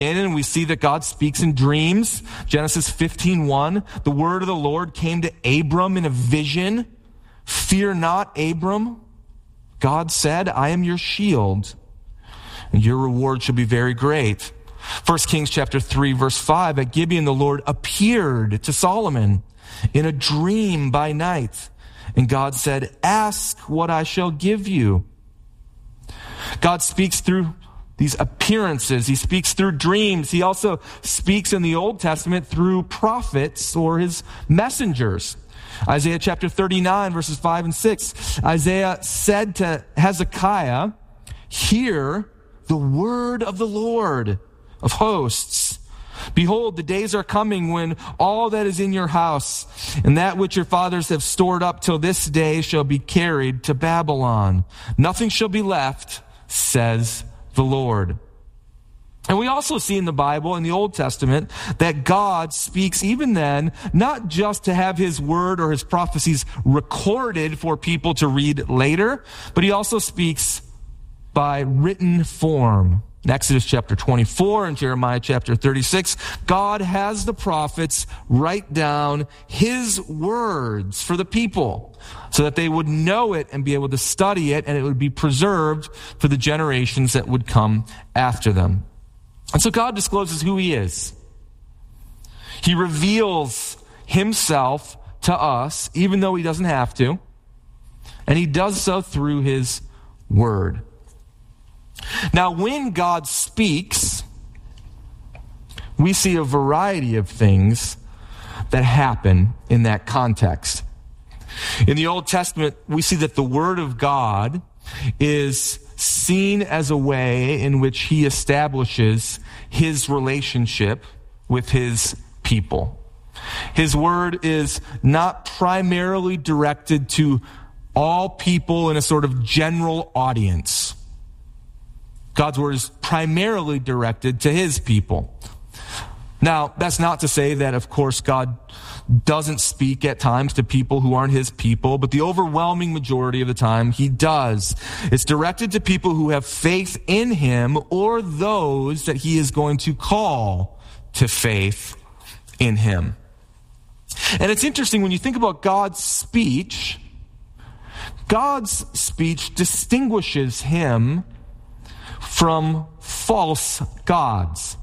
And we see that God speaks in dreams. Genesis 15:1, the word of the Lord came to Abram in a vision. Fear not, Abram. God said, I am your shield, and your reward shall be very great. 1 Kings chapter 3, verse 5, at Gibeon the Lord appeared to Solomon in a dream by night. And God said, ask what I shall give you. God speaks through these appearances. He speaks through dreams. He also speaks in the Old Testament through prophets or his messengers. Isaiah chapter 39, verses 5 and 6. Isaiah said to Hezekiah, hear the word of the Lord of hosts. Behold, the days are coming when all that is in your house and that which your fathers have stored up till this day shall be carried to Babylon. Nothing shall be left, says the Lord. And we also see in the Bible, in the Old Testament, that God speaks even then, not just to have his word or his prophecies recorded for people to read later, but he also speaks by written form. In Exodus chapter 24 and Jeremiah chapter 36, God has the prophets write down his words for the people so that they would know it and be able to study it, and it would be preserved for the generations that would come after them. And so God discloses who he is. He reveals himself to us, even though he doesn't have to, and he does so through his word. Now, when God speaks, we see a variety of things that happen in that context. In the Old Testament, we see that the Word of God is seen as a way in which he establishes his relationship with his people. His Word is not primarily directed to all people in a sort of general audience. God's word is primarily directed to his people. Now, that's not to say that, of course, God doesn't speak at times to people who aren't his people, but the overwhelming majority of the time he does. It's directed to people who have faith in him or those that he is going to call to faith in him. And it's interesting when you think about God's speech distinguishes him from false gods.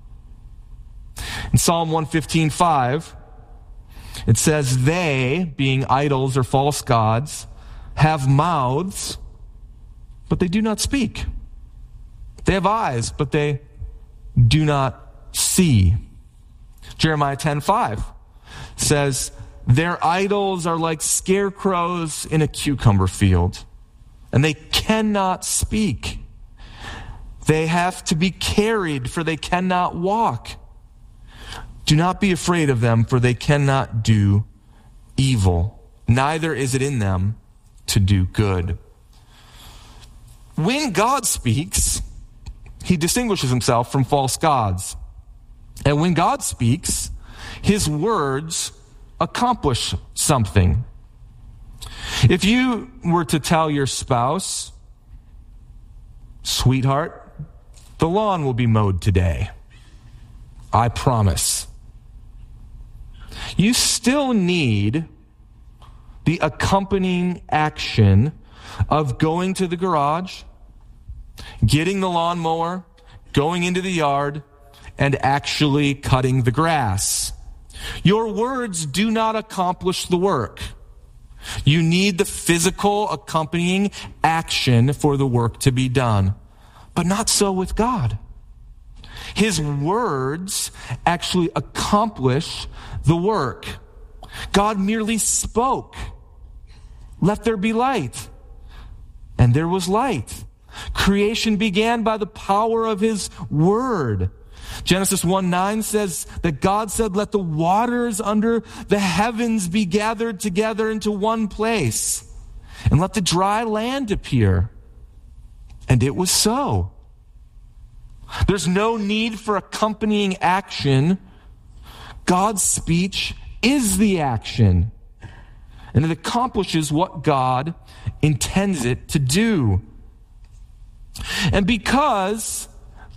In Psalm 115:5, it says, they, being idols or false gods, have mouths, but they do not speak. They have eyes, but they do not see. Jeremiah 10:5 says, their idols are like scarecrows in a cucumber field, and they cannot speak. They have to be carried, for they cannot walk. Do not be afraid of them, for they cannot do evil. Neither is it in them to do good. When God speaks, he distinguishes himself from false gods. And when God speaks, his words accomplish something. If you were to tell your spouse, sweetheart, the lawn will be mowed today, I promise, you still need the accompanying action of going to the garage, getting the lawnmower, going into the yard, and actually cutting the grass. Your words do not accomplish the work. You need the physical accompanying action for the work to be done. But not so with God. His words actually accomplish the work. God merely spoke, let there be light. And there was light. Creation began by the power of his word. Genesis 1:9 says that God said, let the waters under the heavens be gathered together into one place, and let the dry land appear. And it was so. There's no need for accompanying action. God's speech is the action, and it accomplishes what God intends it to do. And because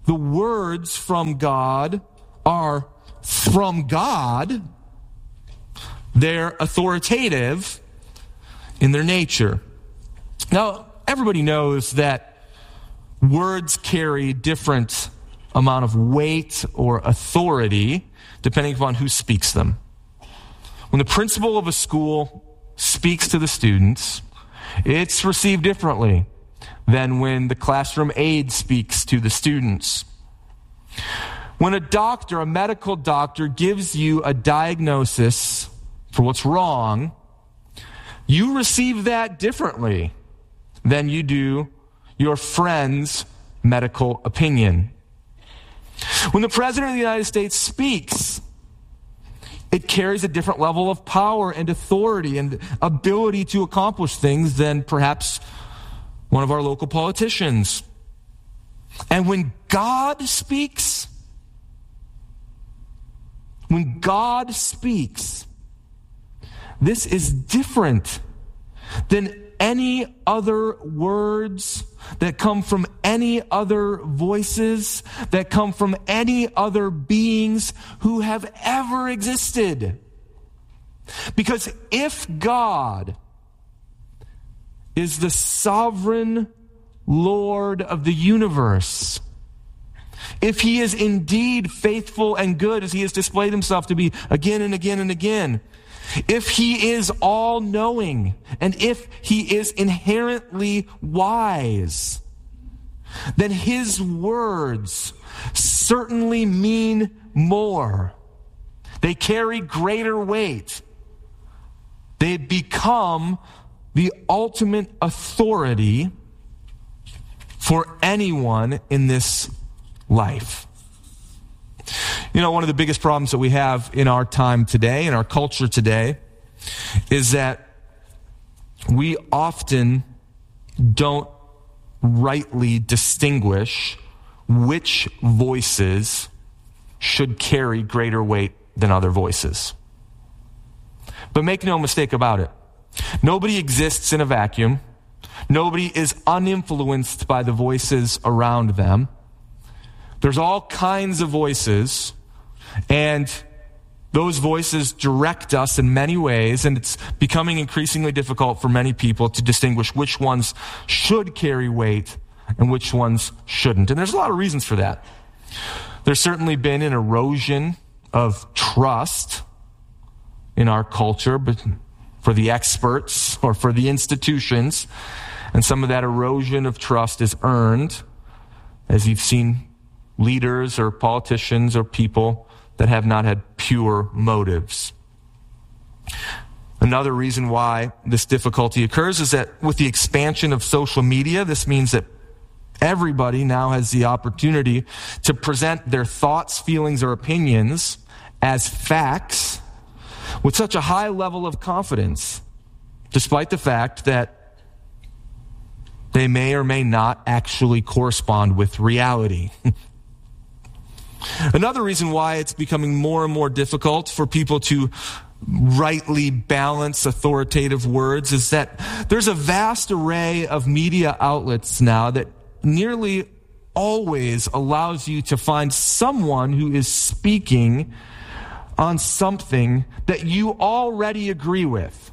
the words from God are from God, they're authoritative in their nature. Now, everybody knows that words carry different amount of weight or authority depending upon who speaks them. When the principal of a school speaks to the students, it's received differently than when the classroom aide speaks to the students. When a doctor, a medical doctor, gives you a diagnosis for what's wrong, you receive that differently than you do your friend's medical opinion. When the President of the United States speaks, it carries a different level of power and authority and ability to accomplish things than perhaps one of our local politicians. And when God speaks, this is different than any other words that come from any other voices, that come from any other beings who have ever existed. Because if God is the sovereign Lord of the universe, if he is indeed faithful and good as he has displayed himself to be again and again and again, if he is all-knowing, and if he is inherently wise, then his words certainly mean more. They carry greater weight. They become the ultimate authority for anyone in this life. You know, one of the biggest problems that we have in our time today, in our culture today, is that we often don't rightly distinguish which voices should carry greater weight than other voices. But make no mistake about it. Nobody exists in a vacuum. Nobody is uninfluenced by the voices around them. There's all kinds of voices, and those voices direct us in many ways, and it's becoming increasingly difficult for many people to distinguish which ones should carry weight and which ones shouldn't. And there's a lot of reasons for that. There's certainly been an erosion of trust in our culture, but for the experts or for the institutions, and some of that erosion of trust is earned as you've seen leaders or politicians or people that have not had pure motives. Another reason why this difficulty occurs is that with the expansion of social media, this means that everybody now has the opportunity to present their thoughts, feelings, or opinions as facts with such a high level of confidence, despite the fact that they may or may not actually correspond with reality. Another reason why it's becoming more and more difficult for people to rightly balance authoritative words is that there's a vast array of media outlets now that nearly always allows you to find someone who is speaking on something that you already agree with.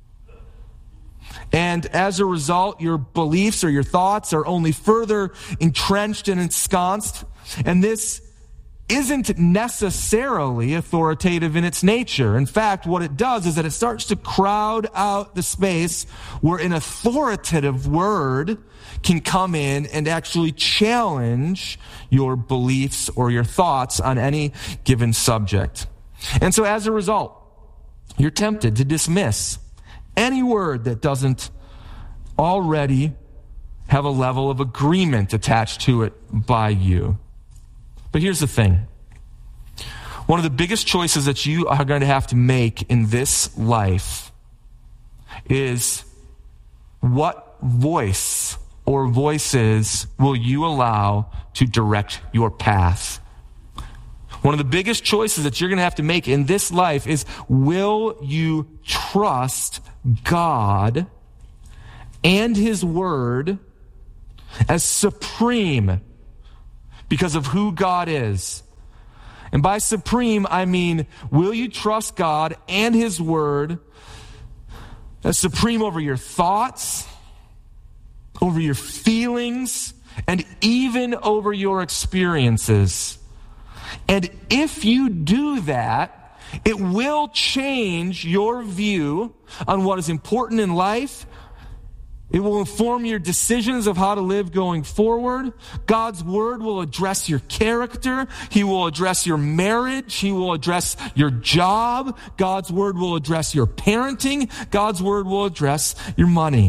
And as a result, your beliefs or your thoughts are only further entrenched and ensconced. And this isn't necessarily authoritative in its nature. In fact, what it does is that it starts to crowd out the space where an authoritative word can come in and actually challenge your beliefs or your thoughts on any given subject. And so as a result, you're tempted to dismiss any word that doesn't already have a level of agreement attached to it by you. But here's the thing. One of the biggest choices that you are going to have to make in this life is what voice or voices will you allow to direct your path? One of the biggest choices that you're going to have to make in this life is, will you trust God and His Word as supreme because of who God is. And by supreme, I mean, will you trust God and his word as supreme over your thoughts, over your feelings, and even over your experiences? And if you do that, it will change your view on what is important in life. It will inform your decisions of how to live going forward. God's word will address your character. He will address your marriage. He will address your job. God's word will address your parenting. God's word will address your money.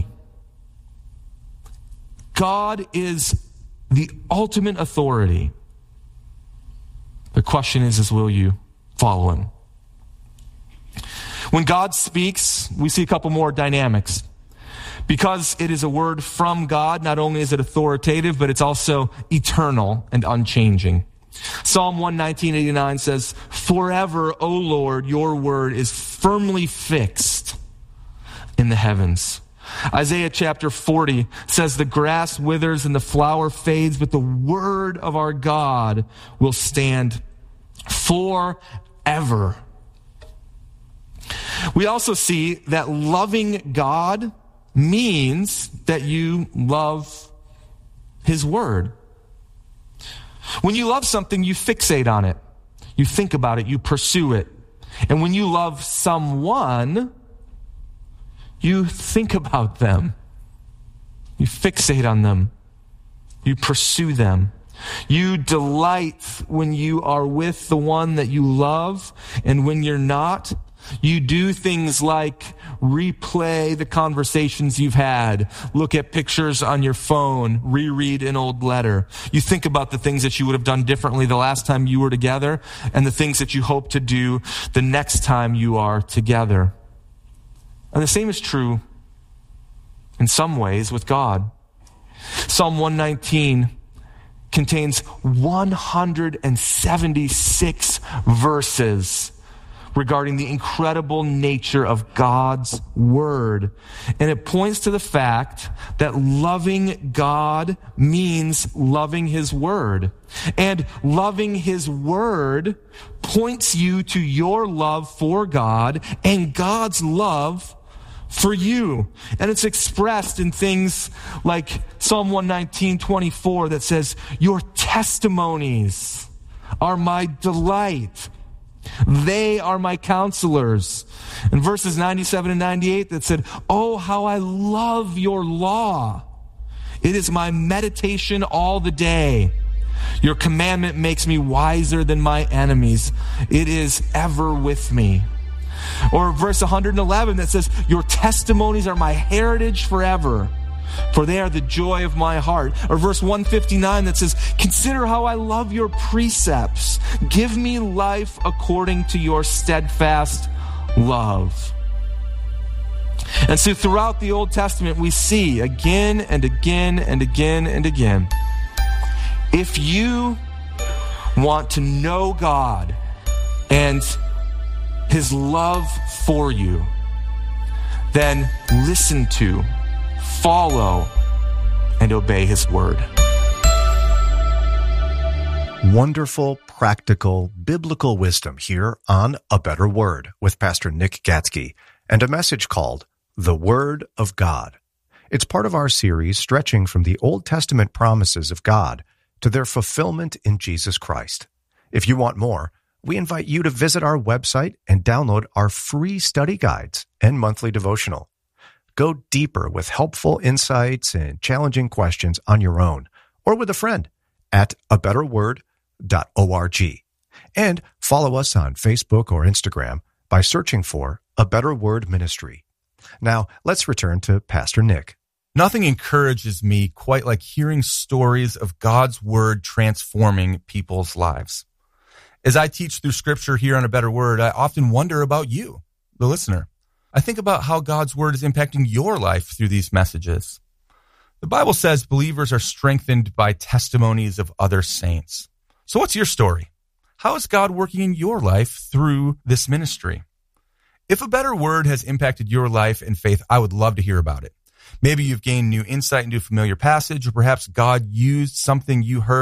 God is the ultimate authority. The question is will you follow him? When God speaks, we see a couple more dynamics. Because it is a word from God, not only is it authoritative, but it's also eternal and unchanging. Psalm 119:89 says, "Forever, O Lord, your word is firmly fixed in the heavens." Isaiah chapter 40 says, "The grass withers and the flower fades, but the word of our God will stand forever." We also see that loving God means that you love his word. When you love something, you fixate on it. You think about it. You pursue it. And when you love someone, you think about them. You fixate on them. You pursue them. You delight when you are with the one that you love, and when you're not, you do things like replay the conversations you've had, look at pictures on your phone, reread an old letter. You think about the things that you would have done differently the last time you were together and the things that you hope to do the next time you are together. And the same is true in some ways with God. Psalm 119 contains 176 verses regarding the incredible nature of God's word. And it points to the fact that loving God means loving his word. And loving his word points you to your love for God and God's love for you. And it's expressed in things like Psalm 119:24 that says, "Your testimonies are my delight. They are my counselors." In verses 97 and 98 that said, "Oh, how I love your law. It is my meditation all the day. Your commandment makes me wiser than my enemies. It is ever with me." Or verse 111 that says, "Your testimonies are my heritage forever, for they are the joy of my heart." Or verse 159 that says, "Consider how I love your precepts. Give me life according to your steadfast love." And so throughout the Old Testament, we see again and again and again and again, if you want to know God and his love for you, then listen to, follow, and obey his word. Wonderful, practical, biblical wisdom here on A Better Word with Pastor Nick Gatzke, and a message called The Word of God. It's part of our series stretching from the Old Testament promises of God to their fulfillment in Jesus Christ. If you want more, we invite you to visit our website and download our free study guides and monthly devotional. Go deeper with helpful insights and challenging questions on your own or with a friend at abetterword.org. And follow us on Facebook or Instagram by searching for A Better Word Ministry. Now, let's return to Pastor Nick. Nothing encourages me quite like hearing stories of God's word transforming people's lives. As I teach through Scripture here on A Better Word, I often wonder about you, the listener. I think about how God's word is impacting your life through these messages. The Bible says believers are strengthened by testimonies of other saints. So what's your story? How is God working in your life through this ministry? If A Better Word has impacted your life and faith, I would love to hear about it. Maybe you've gained new insight into a familiar passage, or perhaps God used something you heard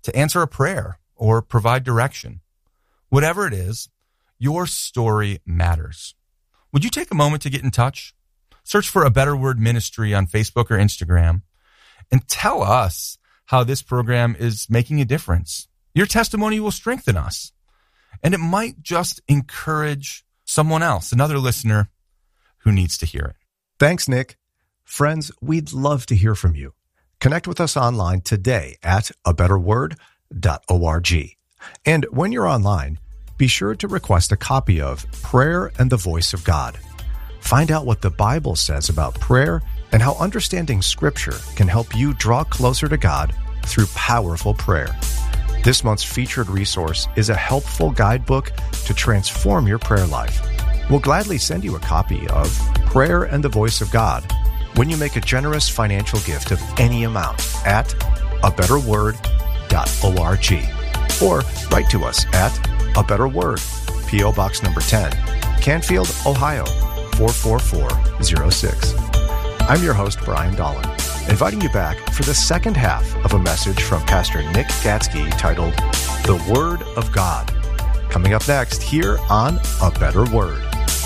to answer a prayer, or provide direction. Whatever it is, your story matters. Would you take a moment to get in touch? Search for A Better Word Ministry on Facebook or Instagram and tell us how this program is making a difference. Your testimony will strengthen us, and it might just encourage someone else, another listener who needs to hear it. Thanks, Nick. Friends, we'd love to hear from you. Connect with us online today at abetterword.org. And when you're online, be sure to request a copy of Prayer and the Voice of God. Find out what the Bible says about prayer and how understanding Scripture can help you draw closer to God through powerful prayer. This month's featured resource is a helpful guidebook to transform your prayer life. We'll gladly send you a copy of Prayer and the Voice of God when you make a generous financial gift of any amount at abetterword.org, or write to us at A Better Word, P.O. Box number 10, Canfield, Ohio, 44406. I'm your host, Brian Dolan, inviting you back for the second half of a message from Pastor Nick Gatsky titled The Word of God, coming up next here on A Better Word.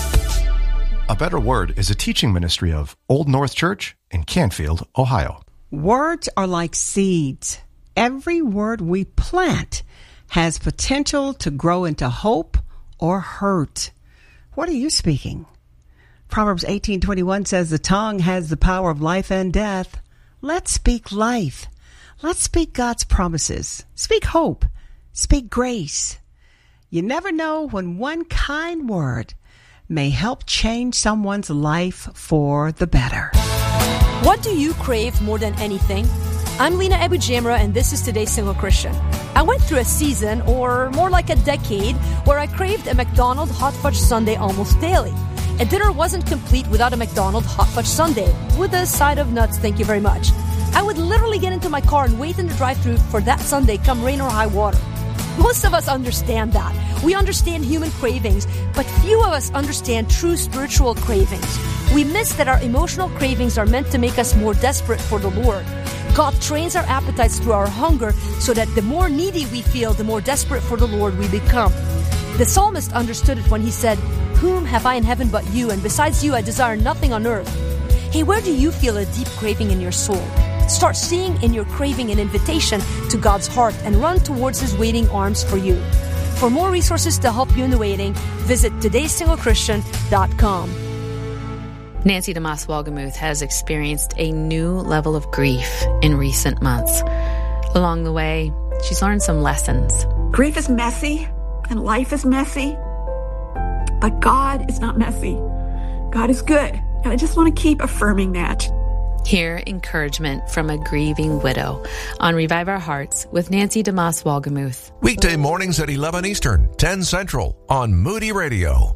A Better Word is a teaching ministry of Old North Church in Canfield, Ohio. Words are like seeds. Every word we plant has potential to grow into hope or hurt. What are you speaking? Proverbs 18:21 says the tongue has the power of life and death. Let's speak life. Let's speak God's promises. Speak hope. Speak grace. You never know when one kind word may help change someone's life for the better. What do you crave more than anything? I'm Lena Abu-Jamra, and this is Today's Single Christian. I went through a season, or more like a decade, where I craved a McDonald's hot fudge sundae almost daily. A dinner wasn't complete without a McDonald's hot fudge sundae, with a side of nuts, thank you very much. I would literally get into my car and wait in the drive-thru for that sundae, come rain or high water. Most of us understand that. We understand human cravings, but few of us understand true spiritual cravings. We miss that our emotional cravings are meant to make us more desperate for the Lord. God trains our appetites through our hunger so that the more needy we feel, the more desperate for the Lord we become. The psalmist understood it when he said, "Whom have I in heaven but you, and besides you I desire nothing on earth." Hey, where do you feel a deep craving in your soul? Start seeing in your craving an invitation to God's heart and run towards His waiting arms for you. For more resources to help you in the waiting, visit todayssinglechristtian.com. Nancy DeMoss Wolgemuth has experienced a new level of grief in recent months. Along the way, she's learned some lessons. Grief is messy, and life is messy, but God is not messy. God is good, and I just want to keep affirming that. Hear encouragement from a grieving widow on Revive Our Hearts with Nancy DeMoss Wolgemuth. Weekday mornings at 11 Eastern, 10 Central on Moody Radio.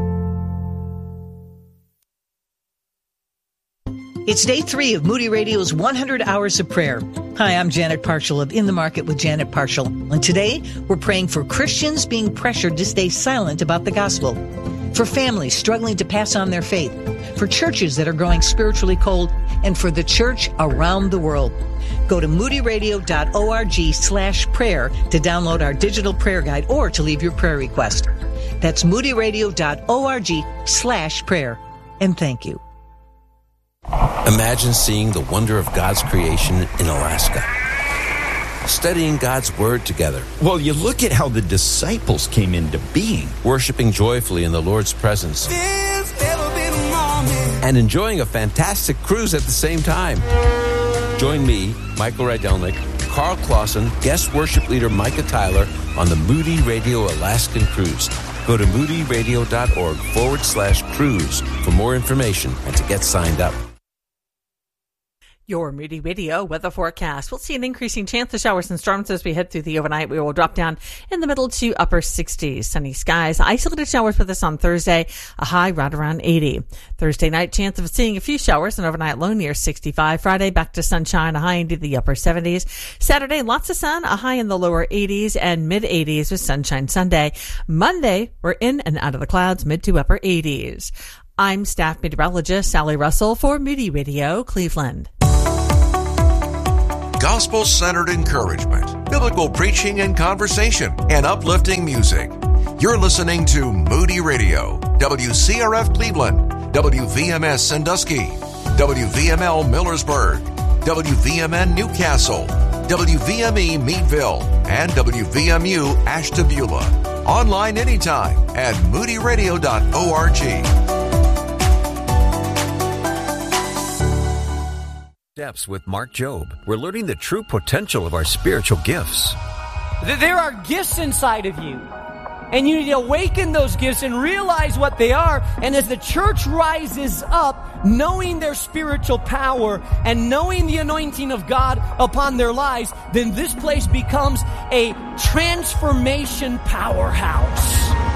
It's day 3 of Moody Radio's 100 Hours of Prayer. Hi, I'm Janet Parshall of In the Market with Janet Parshall. And today, we're praying for Christians being pressured to stay silent about the gospel, for families struggling to pass on their faith, for churches that are growing spiritually cold, and for the church around the world. Go to moodyradio.org/prayer to download our digital prayer guide or to leave your prayer request. That's moodyradio.org/prayer. And thank you. Imagine seeing the wonder of God's creation in Alaska. Studying God's Word together. Well, you look at how the disciples came into being. Worshiping joyfully in the Lord's presence. And enjoying a fantastic cruise at the same time. Join me, Michael Rydelnik, Carl Clausen, guest worship leader Micah Tyler on the Moody Radio Alaskan Cruise. Go to moodyradio.org/cruise for more information and to get signed up. Your Moody Radio weather forecast. We'll see an increasing chance of showers and storms as we head through the overnight. We will drop down in the middle to upper 60s. Sunny skies. Isolated showers with us on Thursday. A high right around 80. Thursday night, chance of seeing a few showers. An overnight low near 65. Friday, back to sunshine. A high into the upper 70s. Saturday, lots of sun. A high in the lower 80s and mid 80s with sunshine Sunday. Monday, we're in and out of the clouds. Mid to upper 80s. I'm staff meteorologist Sally Russell for Moody Radio, Cleveland. gospel-centered encouragement, biblical preaching and conversation, and uplifting music. You're listening to Moody Radio, WCRF Cleveland, WVMS Sandusky, WVML Millersburg, WVMN Newcastle, WVME Meadville, and WVMU Ashtabula. Online anytime at moodyradio.org. Steps with Mark Jobe. We're learning the true potential of our spiritual gifts. There are gifts inside of you. And you need to awaken those gifts and realize what they are. And as the church rises up, knowing their spiritual power and knowing the anointing of God upon their lives, then this place becomes a transformation powerhouse.